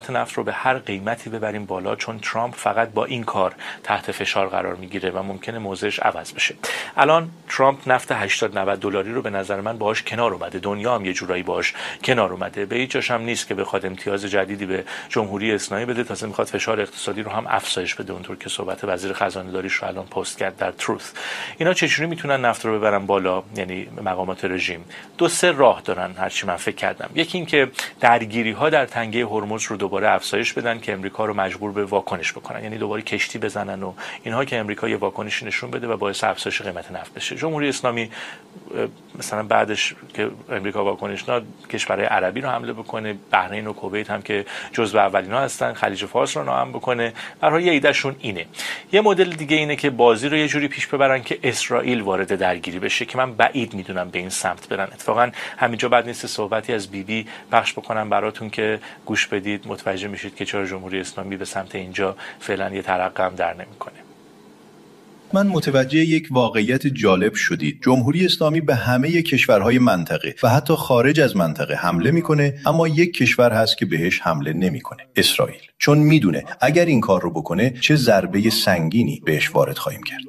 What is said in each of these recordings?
نفت رو به هر قیمتی ببریم بالا، چون ترامپ فقط با این کار تحت فشار قرار میگیره و ممکنه موضعش عوض بشه. الان ترامپ نفت 80-90 دلاری رو به نظر من باهاش کنار اومده، دنیا هم یه جورایی باهاش کنار اومده، به هیچ جاش هم نیست که بخواد امتیاز جدیدی به جمهوری اسلامی بده، تازه میخواد فشار اقتصادی رو هم افزایش بده، اونطور که صحبت وزیر خزانه داریش رو الان پست کرد در تروث. اینا چجوری میتونن نفت رو ببرن بالا؟ یعنی مقامات رژیم 2-3 راه دارن هرچی من فکر کردم. یکی این که درگیری ها در تنگه هرمز رو دوباره افزایش بدن که امریکا رو مجبور به واکنش بکنن، یعنی دوباره کشتی بزنن و اینها که امریکا یه واکنشی نشون بده و باعث افزایش قیمت نفت بشه. جمهوری اسلامی مثلا بعدش که امریکا واکنش داد کشورهای عربی رو حمله بکنه، بحرین و کویت هم که جزو اولینا هستن، خلیج فارس رو ناامن بکنه. به هر حال یه ایدهشون اینه. یه مدل دیگه اینه که بازی رو یه جوری پیش ببرن که اسرائیل وارد درگیری بشه که من بعید میدونم به این سمت برن. اتفاقا همینجا بعد نیست صحبتی از بیبی پخش بکنم براتون که گوش بدید، متوجه میشید که چرا جمهوری اسلامی به سمت اینجا فعلا یه ترقه هم در نمیکنه. من متوجه یک واقعیت جالب شدید. جمهوری اسلامی به همه کشورهای منطقه و حتی خارج از منطقه حمله میکنه، اما یک کشور هست که بهش حمله نمیکنه، اسرائیل. چون میدونه اگر این کار رو بکنه چه ضربه سنگینی بهش وارد خواهیم کرد.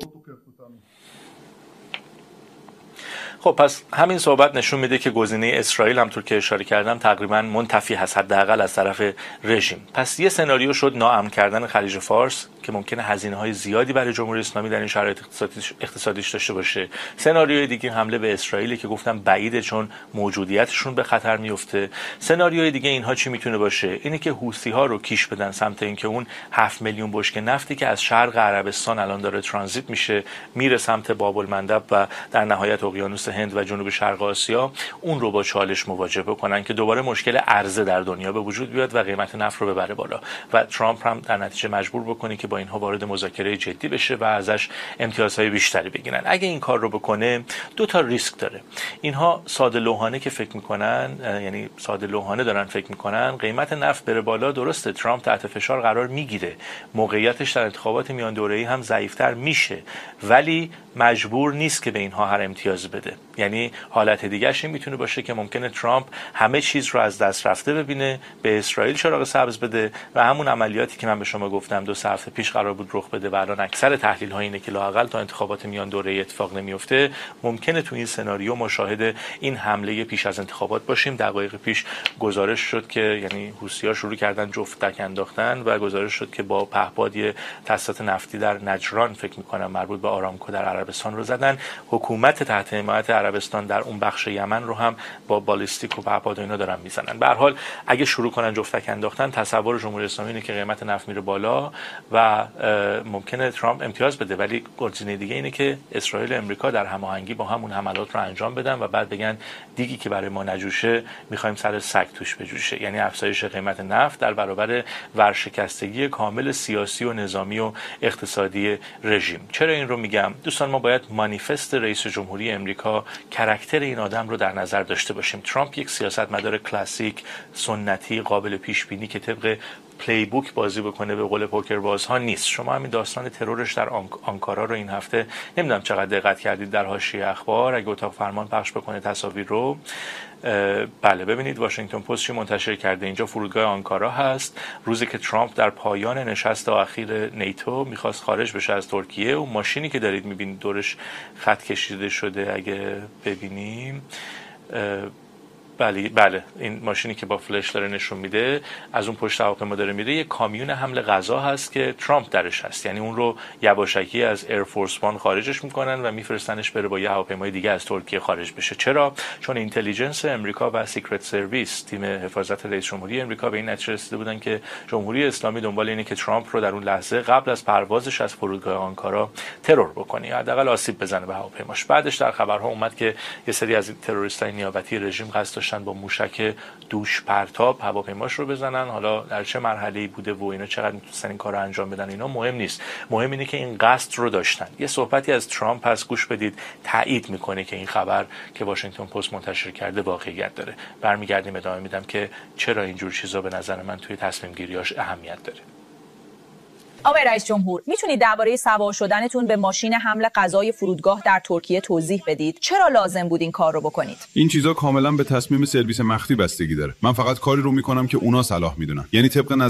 خب پس همین صحبت نشون میده که گزینه اسرائیل همونطور که اشاره کردم تقریبا منتفی هست، حداقل از طرف رژیم. پس یه سناریو شد ناامن کردن خلیج فارس که ممکنه هزینه‌های زیادی برای جمهوری اسلامی در این شرایط اقتصادیش داشته باشه. سناریوی دیگه حمله به اسرائیل که گفتم بعیده چون موجودیتشون به خطر میفته. سناریوی دیگه اینها چی میتونه باشه؟ اینه که حوثی‌ها رو کیش بدن سمت اینکه اون 7 میلیون بشکه نفتی که از شرق عربستان الان داره ترانزیت میشه میره سمت باب المندب و در نهایت اقیانوس هند و جنوب شرق آسیا، اون رو با چالش مواجه بکنن که دوباره مشکل عرضه در دنیا به وجود بیاد و قیمت نفت رو ببره بالا و ترامپ هم در نتیجه مجبور بکنه که با اینها وارد مذاکره جدی بشه و ازش امتیازهای بیشتری بگیرن. اگه این کار رو بکنه دو تا ریسک داره. اینها ساده لوحانه که فکر میکنن، یعنی ساده لوحانه دارن فکر میکنن قیمت نفت بره بالا، درسته ترامپ تحت فشار قرار میگیره، موقعیتش در انتخابات میان دوره‌ای هم ضعیف‌تر میشه، ولی مجبور نیست که به اینها هر امتیاز بده. یعنی حالت دیگه‌ش این میتونه باشه که ممکنه ترامپ همه چیز رو از دست رفته ببینه، به اسرائیل چراغ سبز بده و همون عملیاتی که من به شما گفتم 2 هفته پیش قرار بود رخ بده و الان اکثر تحلیل‌ها اینه که لااقل تا انتخابات میان دوره‌ای اتفاق نمیفته، ممکنه تو این سناریو مشاهده این حمله پیش از انتخابات باشیم. دقایق پیش گزارش شد که یعنی حوثی‌ها شروع کردن جفتک انداختن و گزارش شد که با پهپاد تاسیسات نفتی در نجران فکر می‌کنم مربوط به آرامکو در عربستان رو زدن. حکومت تحت حمایت عربستان در اون بخش یمن رو هم با بالستیک و پهپاد و اینا دارن میزنن. به هر حال اگه شروع کنن جفتک انداختن، تصور جمهوری اسلامی اینه که قیمت نفت میره بالا و ممکنه ترامپ امتیاز بده، ولی گزینه دیگه اینه که اسرائیل و امریکا در هماهنگی با همون حملات رو انجام بدن و بعد بگن دیگی که برای ما نجوشه میخوایم سر سگ توش بجوشه، یعنی افزایش قیمت نفت در برابر ورشکستگی کامل سیاسی و نظامی و اقتصادی رژیم. چرا این رو میگم؟ دوستان ما باید مانیفست رئیس جمهوری امریکا، کاراکتر این آدم رو در نظر داشته باشیم. ترامپ یک سیاستمدار کلاسیک، سنتی، قابل پیش بینی که طبق پلی بوک بازی بکنه به قول پوکر بازها نیست. شما همین داستان ترورش در آنکارا رو این هفته نمیدونم چقدر دقت کردید در حاشیه اخبار، اگه اتاق فرمان پخش بکنه تصاویر رو، بله ببینید واشنگتن پست چی منتشر کرده. اینجا فرودگاه آنکارا هست، روزی که ترامپ در پایان نشست اخیر نیتو میخواست خارج بشه از ترکیه. و ماشینی که دارید میبینید دورش خط کشیده شده، اگه ببینیم بله این ماشینی که با فلش داره نشون میده از اون پشت هواپیما داره میره، یه کامیون حمل غذا هست که ترامپ درش هست، یعنی اون رو یواشکی از ایرفورس وان خارجش میکنن و میفرستنش بره با یه هواپیمای دیگه از ترکیه خارج بشه. چرا؟ چون اینتلیجنس امریکا و سیکرت سرویس، تیم حفاظت رئیس جمهوری امریکا، به این نتیجه رسیده بودن که جمهوری اسلامی دنبال اینه که ترامپ رو در اون لحظه قبل از پروازش از فرودگاه آنکارا ترور بکنه، یا حداقل آسیب بزنه به هواپیماش. بعدش در خبرها اومد که یه سری از تروریستای نیابتی رژیم قصد داشتن با موشک دوش پرتاب هواپیماش رو بزنن. حالا در چه مرحله‌ای بوده و اینا چقدر میتونستن این کارو انجام بدن اینا مهم نیست، مهم اینه که این قصد رو داشتن. یه صحبتی از ترامپ هست، گوش بدید، تایید میکنه که این خبر که واشنگتن پست منتشر کرده واقعیت داره. برمیگردیم ادامه میدم که چرا اینجور چیزا به نظر من توی تصمیم گیریاش اهمیت داره. آقای رئیس جمهور، میتونید درباره سوار شدنتون به ماشین حمل غذای فرودگاه در ترکیه توضیح بدید؟ چرا لازم بود این کار رو بکنید؟ این چیزا کاملا به تصمیم سرویس مخفی بستگی داره. من فقط کاری رو میکنم که اونا صلاح میدونن. یعنی طبق